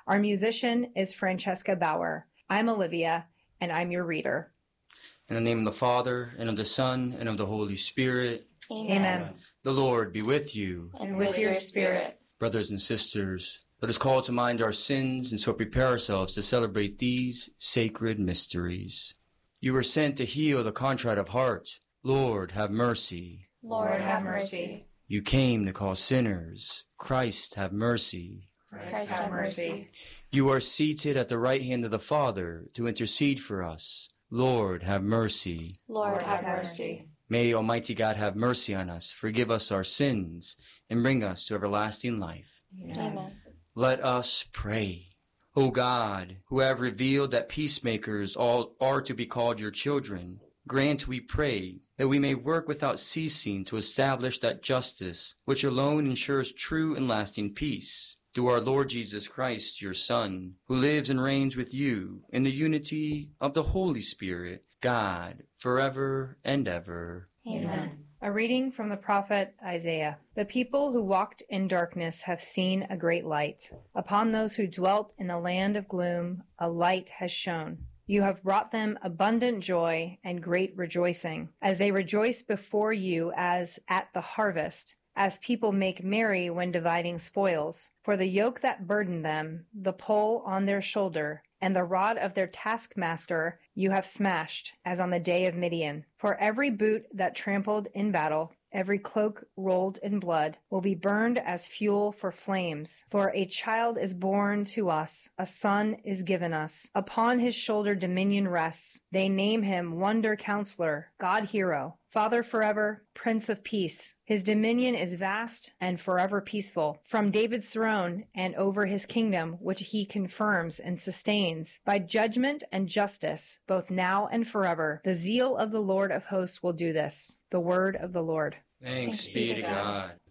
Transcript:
Our musician is Francesca Bauer. I'm Olivia, and I'm your reader. In the name of the Father, and of the Son, and of the Holy Spirit. Amen. The Lord be with you. And with your spirit. Brothers and sisters, let us call to mind our sins and so prepare ourselves to celebrate these sacred mysteries. You were sent to heal the contrite of heart. Lord, have mercy. Lord, have mercy. You came to call sinners. Christ, have mercy. Christ, have mercy. You are seated at the right hand of the Father to intercede for us. Lord, have mercy. Lord, have mercy. May Almighty God have mercy on us, forgive us our sins, and bring us to everlasting life. Amen. Let us pray. O God, who have revealed that peacemakers all are to be called your children, grant, we pray, that we may work without ceasing to establish that justice which alone ensures true and lasting peace. Through our Lord Jesus Christ, your Son, who lives and reigns with you in the unity of the Holy Spirit, God, forever and ever. Amen. A reading from the prophet Isaiah. The people who walked in darkness have seen a great light. Upon those who dwelt in a land of gloom, a light has shone. You have brought them abundant joy and great rejoicing, as they rejoice before you as at the harvest, as people make merry when dividing spoils. For the yoke that burdened them, the pole on their shoulder, and the rod of their taskmaster you have smashed, as on the day of Midian. For every boot that trampled in battle, every cloak rolled in blood, will be burned as fuel for flames. For a child is born to us, a son is given us. Upon his shoulder dominion rests. They name him Wonder Counselor, God Hero, Father forever, Prince of Peace. His dominion is vast and forever peaceful. From David's throne and over his kingdom, which he confirms and sustains by judgment and justice, both now and forever. The zeal of the Lord of hosts will do this. The word of the Lord. Thanks be to God.